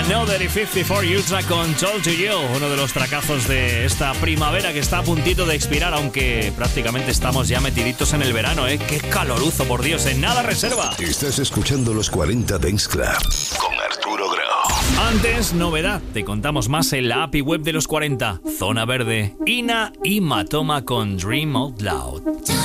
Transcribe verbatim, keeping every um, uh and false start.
Another cincuenta y cuatro Ultra con Told to You, uno de los tracazos de esta primavera que está a puntito de expirar, aunque prácticamente estamos ya metiditos en el verano, ¿eh? ¡Qué caloruzo, por Dios! En nada reserva. Estás escuchando los cuarenta Dance Club con Arturo Grau. Antes, novedad, te contamos más en la A P I web de los cuarenta. Zona Verde, Ina y Matoma con Dream Out Loud.